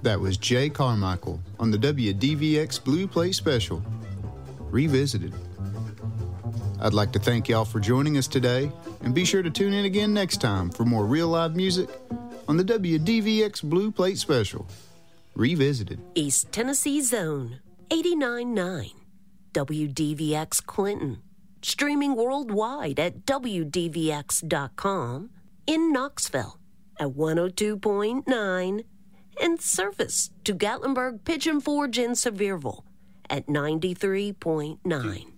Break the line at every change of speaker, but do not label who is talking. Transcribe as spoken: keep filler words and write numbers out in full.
That was Jay Carmichael on the W D V X Blue Plate Special, Revisited. I'd like to thank y'all for joining us today, and be sure to tune in again next time for more real live music on the W D V X Blue Plate Special, Revisited.
East Tennessee Zone, eighty-nine point nine, W D V X Clinton, streaming worldwide at W D V X dot com, in Knoxville at one oh two point nine, and service to Gatlinburg, Pigeon Forge, and Sevierville at ninety-three point nine.